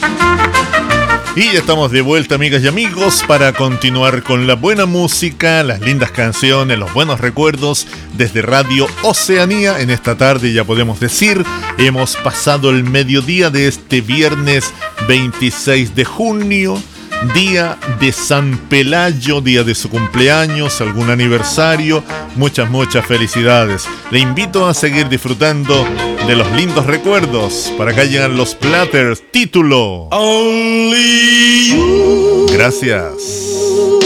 Y ya estamos de vuelta, amigas y amigos, para continuar con la buena música, las lindas canciones, los buenos recuerdos desde Radio Oceanía. En esta tarde, ya podemos decir, hemos pasado el mediodía de este viernes 26 de junio, día de San Pelayo, día de su cumpleaños, algún aniversario. Muchas felicidades. Le invito a seguir disfrutando de los lindos recuerdos. Para acá llegan los Platters, título. Only you. Gracias.